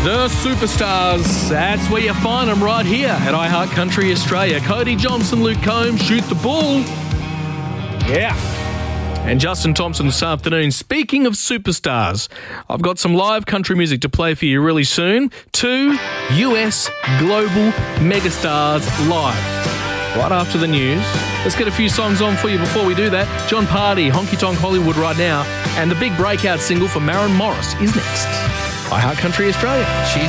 The superstars, that's where you find them right here at iHeart Country Australia. Cody Johnson, Luke Combs, Shoot the Bull. Yeah. And Justin Thompson this afternoon. Speaking of superstars, I've got some live country music to play for you really soon. 2 US global megastars live. Right after the news. Let's get a few songs on for you before we do that. John Party, Honky Tonk Hollywood right now. And the big breakout single for Maren Morris is next. iHeart Country Australia.